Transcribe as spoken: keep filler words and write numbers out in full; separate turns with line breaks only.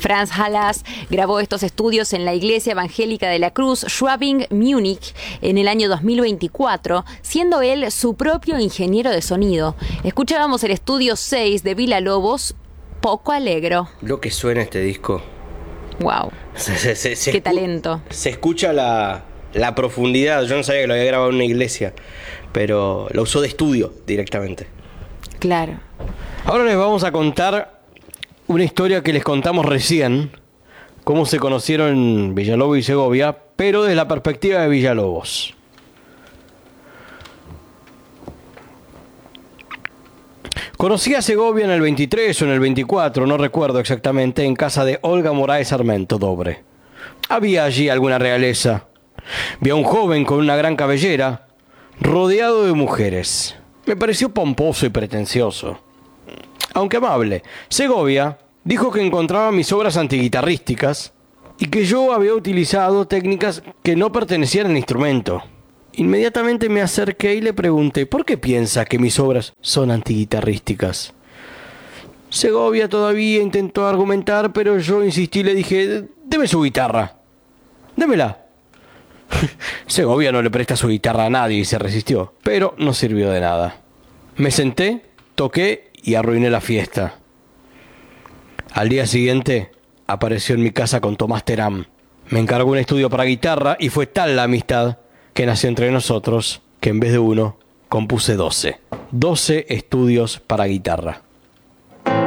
Franz Halas grabó estos estudios en la Iglesia Evangélica de la Cruz, Schwabing, Múnich, en el año dos mil veinticuatro, siendo él su propio ingeniero de sonido. Escuchábamos el estudio seis de Villa-Lobos, Poco Alegro.
Lo que suena este disco.
Wow.
Se, se, se, se
Qué
escu-
talento.
Se escucha la, la profundidad. Yo no sabía que lo había grabado en una iglesia, pero lo usó de estudio directamente.
Claro.
Ahora les vamos a contar una historia que les contamos recién, cómo se conocieron Villalobos y Segovia, pero desde la perspectiva de Villalobos. Conocí a Segovia en el veintitrés o en el veinticuatro, no recuerdo exactamente, en casa de Olga Moraes Armento Dobre. Había allí alguna realeza. Vi a un joven con una gran cabellera, rodeado de mujeres. Me pareció pomposo y pretencioso, aunque amable. Segovia dijo que encontraba mis obras antiguitarrísticas y que yo había utilizado técnicas que no pertenecían al instrumento. Inmediatamente me acerqué y le pregunté, ¿por qué piensa que mis obras son antiguitarrísticas? Segovia todavía intentó argumentar, pero yo insistí y le dije, deme su guitarra, démela. Segovia no le presta su guitarra a nadie y se resistió, pero no sirvió de nada. Me senté, toqué y arruiné la fiesta. Al día siguiente apareció en mi casa con Tomás Terán. Me encargó un estudio para guitarra y fue tal la amistad que nació entre nosotros que en vez de uno compuse doce. Doce estudios para guitarra.